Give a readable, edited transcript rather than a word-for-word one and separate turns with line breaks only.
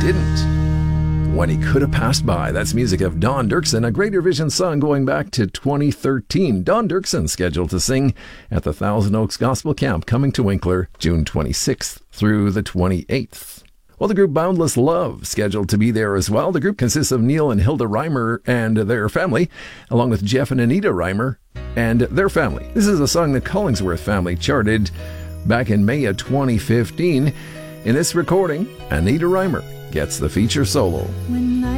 didn't. When He Could Have Passed By. That's music of Don Dirksen, a Great Vision song going back to 2013. Don Dirksen scheduled to sing at the Thousand Oaks Gospel Camp coming to Winkler June 26th through the 28th. Well, the group Boundless Love scheduled to be there as well. The group consists of Neil and Hilda Reimer and their family, along with Jeff and Anita Reimer and their family. This is a song the Collingsworth family charted back in May of 2015. In this recording, Anita Reimer gets the feature solo.